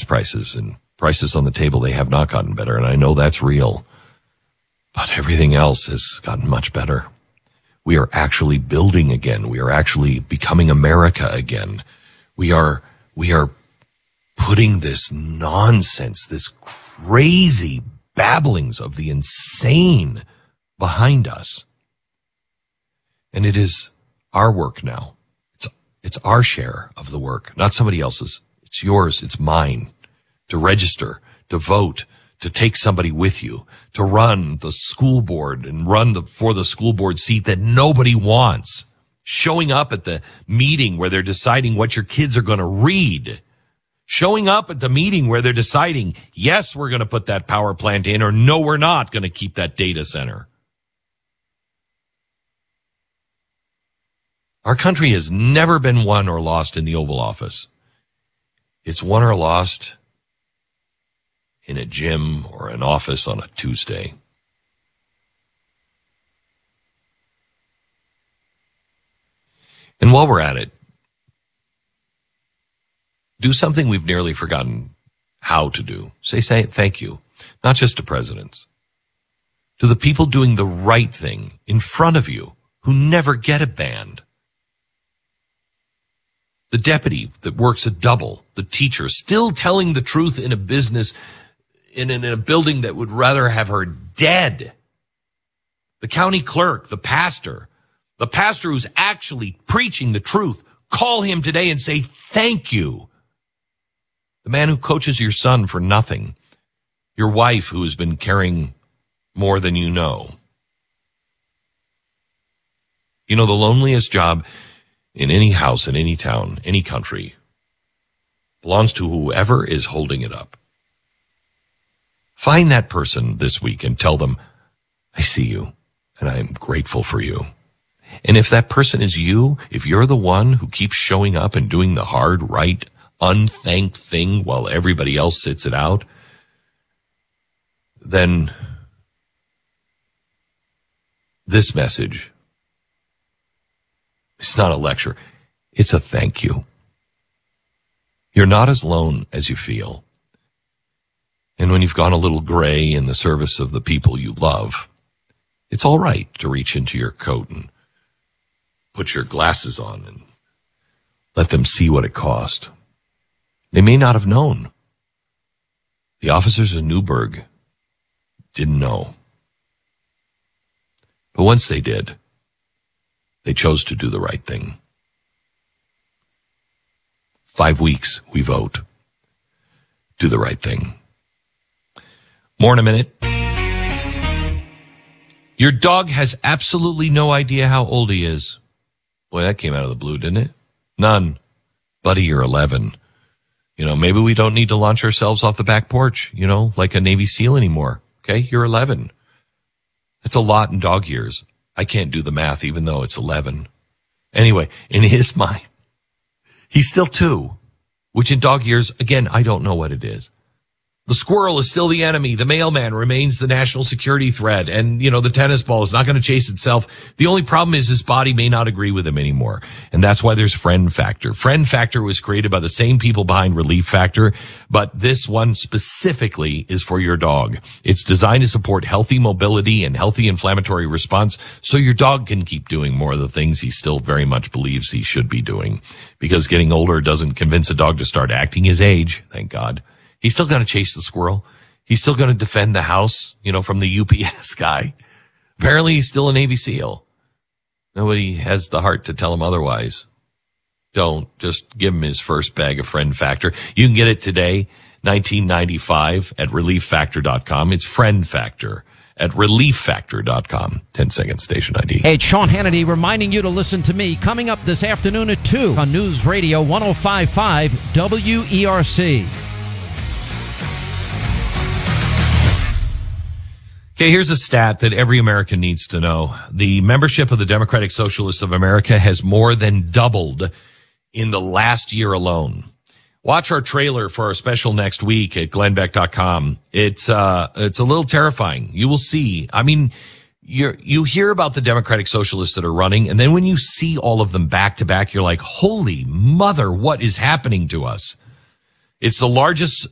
prices and prices on the table, they have not gotten better. And I know that's real. But everything else has gotten much better. We are actually building again. We are actually becoming America again. We are putting this nonsense, this crazy babblings of the insane behind us. And it is our work now. It's our share of the work, not somebody else's. It's yours. It's mine. To register, to vote, to take somebody with you, to run the school board and run for the school board seat that nobody wants. Showing up at the meeting where they're deciding what your kids are going to read. Showing up at the meeting where they're deciding, yes, we're going to put that power plant in, or no, we're not going to keep that data center. Our country has never been won or lost in the Oval Office. It's won or lost in a gym or an office on a Tuesday. And while we're at it, do something we've nearly forgotten how to do. Say thank you, not just to presidents, to the people doing the right thing in front of you who never get a band. The deputy that works a double, the teacher still telling the truth in a business, in a building that would rather have her dead. The county clerk, the pastor who's actually preaching the truth, call him today and say thank you. The man who coaches your son for nothing. Your wife who has been caring more than you know. You know, the loneliest job in any house, in any town, any country, belongs to whoever is holding it up. Find that person this week and tell them, I see you and I am grateful for you. And if that person is you, if you're the one who keeps showing up and doing the hard, right, unthanked thing while everybody else sits it out, then this message, it's not a lecture. It's a thank you. You're not as alone as you feel. And when you've gone a little gray in the service of the people you love, it's all right to reach into your coat and put your glasses on and let them see what it cost. They may not have known. The officers in Newburgh didn't know. But once they did, they chose to do the right thing. 5 weeks, we vote. Do the right thing. More in a minute. Your dog has absolutely no idea how old he is. Boy, that came out of the blue, didn't it? None. Buddy, you're 11. You know, maybe we don't need to launch ourselves off the back porch, you know, like a Navy SEAL anymore. Okay, you're 11. That's a lot in dog years. I can't do the math, even though it's 11. Anyway, in his mind, he's still 2, which in dog years, again, I don't know what it is. The squirrel is still the enemy. The mailman remains the national security threat. And, you know, the tennis ball is not going to chase itself. The only problem is his body may not agree with him anymore. And that's why there's Friend Factor. Friend Factor was created by the same people behind Relief Factor, but this one specifically is for your dog. It's designed to support healthy mobility and healthy inflammatory response so your dog can keep doing more of the things he still very much believes he should be doing. Because getting older doesn't convince a dog to start acting his age, thank God. He's still going to chase the squirrel. He's still going to defend the house, you know, from the UPS guy. Apparently he's still a Navy SEAL. Nobody has the heart to tell him otherwise. Don't. Just give him his first bag of Friend Factor. You can get it today, $19.95 at ReliefFactor.com. It's Friend Factor at ReliefFactor.com. 10-second station ID. Hey, it's Sean Hannity reminding you to listen to me coming up this afternoon at 2 on News Radio 105.5 WERC. Okay, here's a stat that every American needs to know. The membership of the Democratic Socialists of America has more than doubled in the last year alone. Watch our trailer for our special next week at glennbeck.com. It's a little terrifying. You will see. I mean, you hear about the Democratic Socialists that are running, and then when you see all of them back to back, you're like, holy mother, what is happening to us? It's the largest